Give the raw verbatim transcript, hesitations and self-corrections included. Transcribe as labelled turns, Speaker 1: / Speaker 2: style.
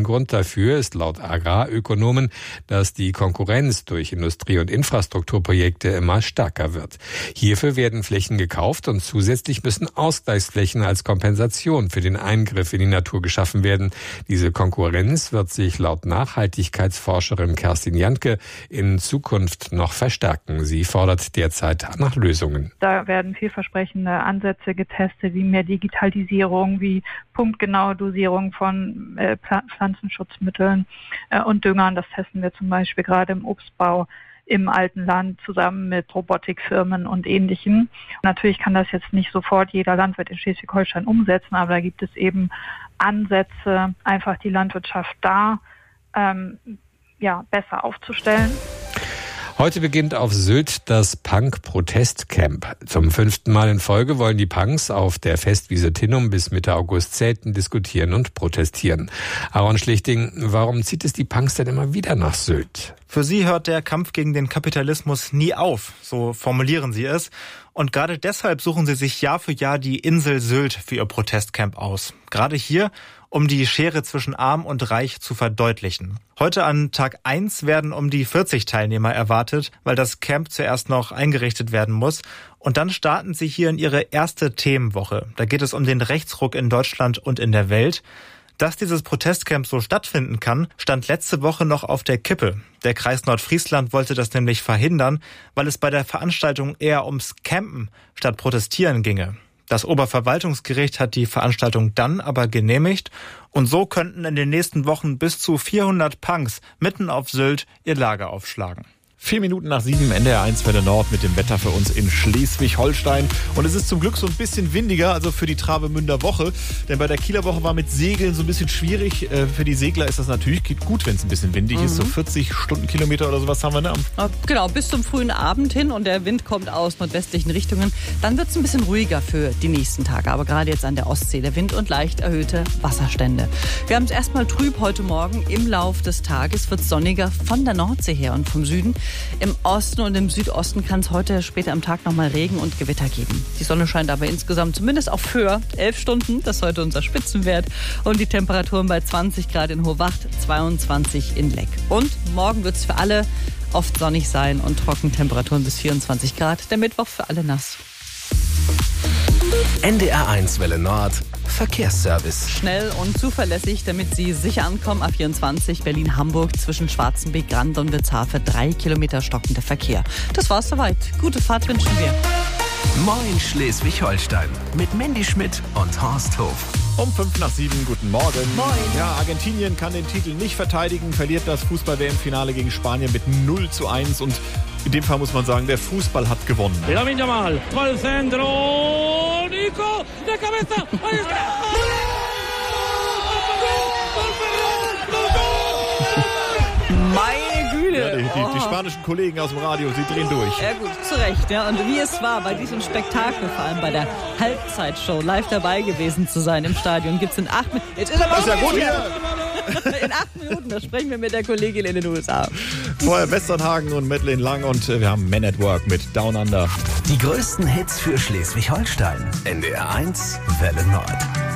Speaker 1: Grund dafür ist laut Agrarökonomen, dass die Konkurrenz durch Industrie- und Infrastrukturprojekte immer stärker wird. Hierfür werden Flächen gekauft und zusätzlich müssen Ausgleichsflächen als Kompensation für den Eingriff in die Natur geschaffen werden. Diese Konkurrenz wird sich laut Nachhaltigkeitsforscherin Kerstin Jantke in Zukunft noch verstärken. Sie fordert derzeit nach Lösungen.
Speaker 2: Da werden vielversprechende Ansätze getestet, wie mehr Digitalisierung, wie punktgenaue Dosierung von äh, Pflanzenschutzmitteln äh, und Düngern. Das testen wir zum Beispiel gerade im Obstbau im alten Land zusammen mit Robotikfirmen und Ähnlichem. Natürlich kann das jetzt nicht sofort jeder Landwirt in Schleswig-Holstein umsetzen, aber da gibt es eben Ansätze, einfach die Landwirtschaft da ähm, ja, besser aufzustellen.
Speaker 1: Heute beginnt auf Sylt das Punk-Protestcamp. Zum fünften Mal in Folge wollen die Punks auf der Festwiese Tinnum bis Mitte August zelten, diskutieren und protestieren. Aaron Schlichting, warum zieht es die Punks denn immer wieder nach Sylt?
Speaker 3: Für sie hört der Kampf gegen den Kapitalismus nie auf, so formulieren sie es. Und gerade deshalb suchen sie sich Jahr für Jahr die Insel Sylt für ihr Protestcamp aus. Gerade hier, um die Schere zwischen Arm und Reich zu verdeutlichen. Heute an Tag eins werden um die vierzig Teilnehmer erwartet, weil das Camp zuerst noch eingerichtet werden muss. Und dann starten sie hier in ihre erste Themenwoche. Da geht es um den Rechtsruck in Deutschland und in der Welt. Dass dieses Protestcamp so stattfinden kann, stand letzte Woche noch auf der Kippe. Der Kreis Nordfriesland wollte das nämlich verhindern, weil es bei der Veranstaltung eher ums Campen statt Protestieren ginge. Das Oberverwaltungsgericht hat die Veranstaltung dann aber genehmigt und so könnten in den nächsten Wochen bis zu vierhundert Punks mitten auf Sylt ihr Lager aufschlagen.
Speaker 4: Vier Minuten nach sieben, N D R eins Welle Nord mit dem Wetter für uns in Schleswig-Holstein. Und es ist zum Glück so ein bisschen windiger, also für die Travemünder Woche. Denn bei der Kieler Woche war mit Segeln so ein bisschen schwierig. Für die Segler ist das natürlich gut, wenn es ein bisschen windig mhm. ist. So vierzig Stundenkilometer oder sowas haben wir, ne?
Speaker 5: Genau, bis zum frühen Abend hin und der Wind kommt aus nordwestlichen Richtungen. Dann wird es ein bisschen ruhiger für die nächsten Tage. Aber gerade jetzt an der Ostsee der Wind und leicht erhöhte Wasserstände. Wir haben es erstmal trüb heute Morgen. Im Lauf des Tages wird es sonniger von der Nordsee her und vom Süden. Im Osten und im Südosten kann es heute später am Tag nochmal Regen und Gewitter geben. Die Sonne scheint aber insgesamt zumindest auf Höhe. elf Stunden, das ist heute unser Spitzenwert. Und die Temperaturen bei zwanzig Grad in Hohwacht, zweiundzwanzig in Leck. Und morgen wird es für alle oft sonnig sein und Trockentemperaturen bis vierundzwanzig Grad. Der Mittwoch für alle nass.
Speaker 6: N D R eins Welle Nord. Verkehrsservice.
Speaker 5: Schnell und zuverlässig, damit Sie sicher ankommen. A vierundzwanzig Berlin-Hamburg zwischen Schwarzenbeck, Grand und Witzhafe. Drei Kilometer stockender Verkehr. Das war's soweit. Gute Fahrt wünschen wir.
Speaker 6: Moin Schleswig-Holstein mit Mandy Schmidt und Horst Hof.
Speaker 4: Um fünf nach sieben, guten Morgen.
Speaker 5: Moin.
Speaker 4: Ja, Argentinien kann den Titel nicht verteidigen, verliert das Fußball-W M-Finale gegen Spanien mit null zu eins. Und in dem Fall muss man sagen, der Fußball hat gewonnen.
Speaker 7: Lamine Yamal, voll Centro, Nico, de cabeza, ahí está!
Speaker 5: Meine Güte.
Speaker 4: Ja, die, die, die spanischen Kollegen aus dem Radio, sie drehen durch.
Speaker 5: Ja gut, zu Recht. Ja. Und wie es war, bei diesem Spektakel, vor allem bei der Halbzeitshow, live dabei gewesen zu sein im Stadion, gibt es in acht Minuten... Jetzt ist aber
Speaker 4: das ist ja gut hier.
Speaker 5: In acht Minuten, da sprechen wir mit der Kollegin in den U S A.
Speaker 4: Vorher Westernhagen und Madeleine Lang und wir haben Men at Work mit Down Under.
Speaker 6: Die größten Hits für Schleswig-Holstein. N D R eins Welle Nord.